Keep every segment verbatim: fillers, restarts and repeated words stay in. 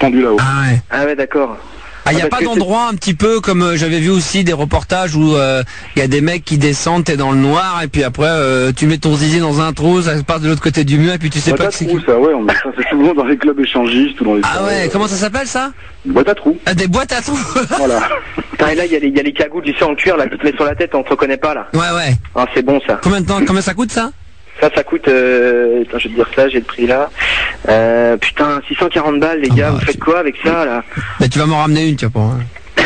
pendu là-haut. Ah ouais. Ah ouais, d'accord. Ah, il n'y a Ah, pas parce que d'endroit un petit peu comme euh, j'avais vu aussi des reportages où il euh, y a des mecs qui descendent, t'es dans le noir et puis après euh, tu mets ton zizi dans un trou, ça passe de l'autre côté du mur et puis tu sais Boîte pas à que c'est trous, qui. ça, ouais, on met ça, c'est souvent dans les clubs échangistes ou dans les... Ah ouais, comment ça s'appelle ça? Une boîte à trous, Ah, des boîtes à trous. voilà. Putain, et là, il y, a les- il y a les cagoules, tu sais, en cuir, là, qui te met sur la tête, on te reconnaît pas, là. Ouais ouais. Ah, c'est bon, ça. Combien de temps, combien ça coûte ça? Ça, ça coûte, euh, attends, je vais te dire ça, j'ai le prix là. Euh, putain, six cent quarante balles, les Ah gars, bah, vous faites tu- quoi avec ça, là? Bah, tu vas m'en ramener une, tu vois. Hein.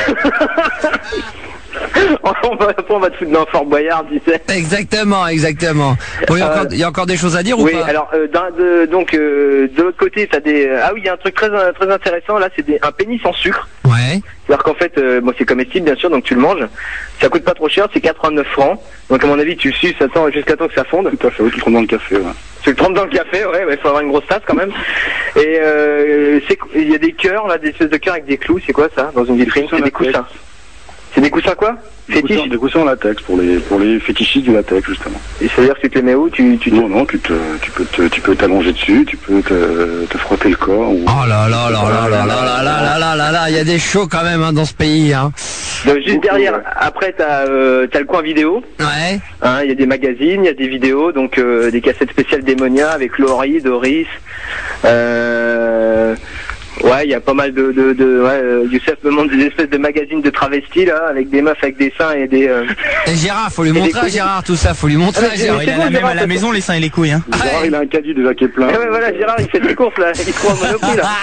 on, va, on va te foutre dans Fort Boyard, tu sais. Exactement, exactement. Bon, il y, a Euh, encore- il y a encore des choses à dire Oui, ou pas? alors, euh, d'un- de, donc, euh, de l'autre côté, t'as des... Ah oui, il y a un truc très, très intéressant, là, c'est des- un pénis en sucre. Ouais. C'est-à-dire qu'en fait, euh, bon, c'est comestible, bien sûr, donc tu le manges. Ça coûte pas trop cher, c'est quatre-vingt-neuf francs. Donc, à mon avis, tu le suces attends, jusqu'à temps que ça fonde. Tout à fait, oui, tu le prends dans le café, ouais. Tu le trempes dans le café, ouais, il faut avoir une grosse tasse quand même. Et euh, c'est- il y a des cœurs, là, des espèces de cœurs avec des clous, c'est quoi ça, dans une vitrine? C'est des coussins. C'est des coussins quoi? Des coussins, Fétiches? des coussins en latex pour les, pour les fétichistes du latex, justement. Et c'est-à-dire que tu te les mets où? Tu, tu te- Non, non, tu, te, tu peux te, tu peux t'allonger dessus, tu peux te, te frotter le corps. Ou... Oh là là là là là là là là là là là là, il y a des shows quand même hein, dans ce pays. Hein. Donc, juste derrière, après t'as euh, t'as le coin vidéo. Ouais. Hein, il y a des magazines, il y a des vidéos, donc euh, des cassettes spéciales Démonia avec Laurie, Doris. Euh, ouais, il y a pas mal de... de, de ouais, euh, Youssef me montre des espèces de magazines de travestis, là, avec des meufs avec des seins et des... euh, Et Gérard, faut lui Et des montrer à couilles. Gérard tout ça, faut lui montrer Ah, à mais Gérard. c'est Il a bon, la même Gérard, à la ça- maison, les seins et les couilles. Hein. Gérard, ouais. il a un caddie déjà qui est plein. Ah ouais, voilà, Gérard, il fait des courses, là. Il trouve un Monoprix, là.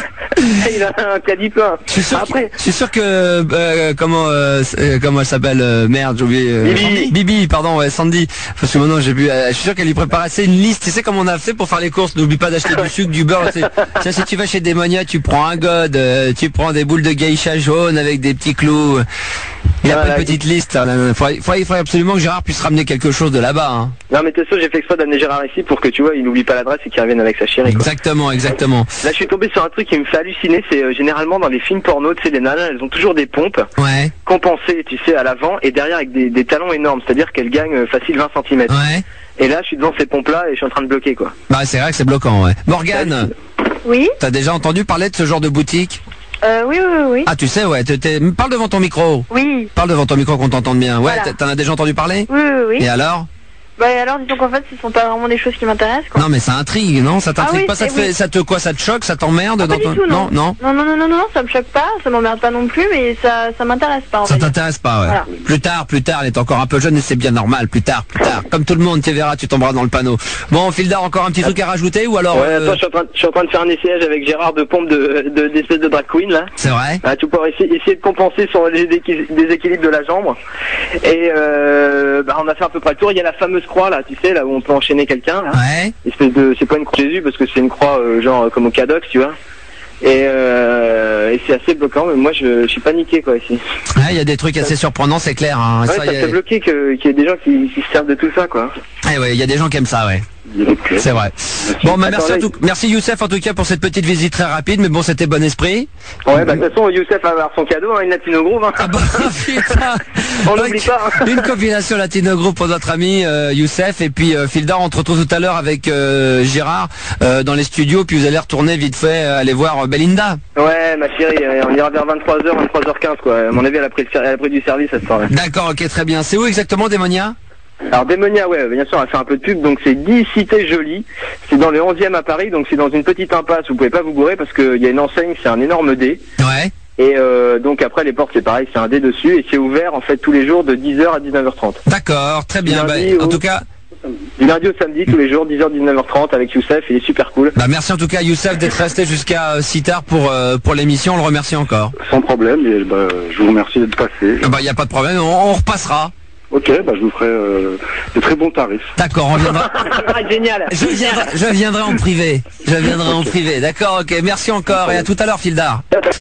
Il a un caddie plein. Je suis sûr, Après, je suis sûr que euh, comment euh, euh, comment elle s'appelle euh, merde j'ai oublié euh, Bibi. Sandy. Bibi pardon ouais Sandy parce que maintenant j'ai vu euh, je suis sûr qu'elle lui prépare assez une liste, tu sais comme on a fait pour faire les courses, n'oublie pas d'acheter du sucre, du beurre, tu sais. Ça, si tu vas chez Démonia tu prends un god, euh, tu prends des boules de geisha jaune avec des petits clous, il a Voilà, pas une petite liste hein, là. il faudrait, faudrait, il faudrait absolument que Gérard puisse ramener quelque chose de là-bas hein. non mais de toute façon, j'ai fait exprès d'amener Gérard ici pour que tu vois, il n'oublie pas l'adresse et qu'il revienne avec sa chérie, quoi. Exactement exactement Là, je suis tombé sur un truc qui me fait halluciner, c'est euh, généralement dans les films porno, tu sais, les nanas, elles ont toujours des pompes ouais compensées, tu sais, à l'avant et derrière avec des, des talons énormes, c'est-à-dire qu'elles gagnent euh, facile vingt centimètres. ouais Et là, je suis devant ces pompes-là et je suis en train de bloquer, quoi. bah c'est vrai que c'est bloquant ouais. Morgane, Oui, t'as déjà entendu parler de ce genre de boutique? euh, oui, oui, oui. Ah tu sais ouais t'es- t'es- parle devant ton micro. Oui, Parle devant ton micro qu'on t'entende bien. Ouais, Voilà. t'en as déjà entendu parler? oui, oui, oui. Et alors? Bah alors, disons qu'en fait, ce sont pas vraiment des choses qui m'intéressent, quoi. Non mais ça intrigue, non? Ça t'intrigue Ah oui, pas? Ça te c'est- fait, oui. ça te quoi? Ça te choque? Ça t'emmerde Ah, dans pas ton... du tout, non. non, Non, non, non, non, non, ça me choque pas, ça m'emmerde pas non plus, mais ça, ça m'intéresse pas, en Ça fait. t'intéresse pas, ouais. Voilà. Plus tard, plus tard, elle est encore un peu jeune et c'est bien normal. Plus tard, plus tard. Comme tout le monde, tu verras, tu tomberas dans le panneau. Bon, Fildar, encore un petit truc à rajouter ou alors? Ouais, euh, attends, je suis, en train, je suis en train de faire un essayage avec Gérard de pompe de, de, d'espèce de drag queen, là. C'est vrai? Ah, tu pourrais essayer, essayer de compenser sur les déqui- déséquilibres de la jambe. Et euh, bah, on a fait à peu près le tour. Il y a la fameuse croix, là, tu sais, là où on peut enchaîner quelqu'un, là. Ouais. Espèce de, c'est pas une croix de Jésus parce que c'est une croix euh, genre comme au Cadox, tu vois. Et, euh, et c'est assez bloquant, mais moi je, je suis paniqué quoi ici. Ouais, il y a des trucs assez surprenants, c'est clair. Hein. Ouais, Ça, ça y me a- fait bloquer que- qu'il y ait des gens qui, qui se servent de tout ça quoi. Eh ouais, il y a des gens qui aiment ça, ouais. C'est vrai. Bon, bah, merci, en tout... merci Youssef en tout cas pour cette petite visite très rapide, mais bon, c'était bon esprit. Ouais, bah de toute façon, Youssef va avoir son cadeau, hein, une Latino Groove. Hein. Ah bah putain. On Donc, n'oublie pas. Hein. une compilation Latino Group pour notre ami euh, Youssef et puis euh, Fildar, on te retrouve tout à l'heure avec euh, Gérard euh, dans les studios, puis vous allez retourner vite fait euh, aller voir euh, Belinda. Ouais, ma chérie, euh, on ira vers vingt-trois heures, vingt-trois heures quinze quoi. À mon avis, elle a pris, le ser- elle a pris du service à ce soir-là. D'accord, ok, très bien. C'est où exactement Démonia? Alors Démonia, ouais, bien sûr, on va faire un peu de pub, donc c'est dix Cité Jolie, c'est dans le onzième à Paris, donc c'est dans une petite impasse, vous pouvez pas vous gourer parce qu'il y a une enseigne, c'est un énorme D, Ouais. et euh, donc après les portes c'est pareil, c'est un D dessus, et c'est ouvert en fait tous les jours de dix heures à dix-neuf heures trente. D'accord, très bien. Bah, Lundi en au- tout cas, Du lundi au samedi, tous les jours, dix heures, dix-neuf heures trente avec Youssef, il est super cool. bah, merci en tout cas Youssef d'être resté jusqu'à euh, si tard pour, euh, pour l'émission, on le remercie encore. Sans problème, et bah, je vous remercie d'être passé. Ah bah, il n'y a pas de problème, on, on repassera. Ok, bah, je vous ferai euh, de très bons tarifs. D'accord, on viendra. Génial. Je viendrai, je viendrai en privé. Je viendrai en privé. D'accord, ok. Merci encore et à tout à l'heure, Fildar.